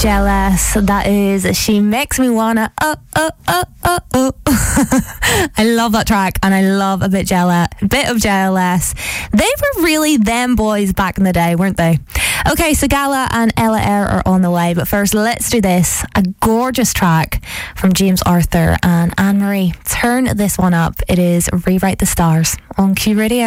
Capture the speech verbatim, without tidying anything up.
Jealous. That is She Makes Me Wanna Oh Oh Oh Oh Oh. I love that track, and I love a bit jealous, a bit of Jealous. They were really them boys back in the day, weren't they? Okay, so Gala and Ella Eyre are on the way, but first let's do this. A gorgeous track from James Arthur and Anne Marie. Turn this one up. It is Rewrite the Stars on Q Radio.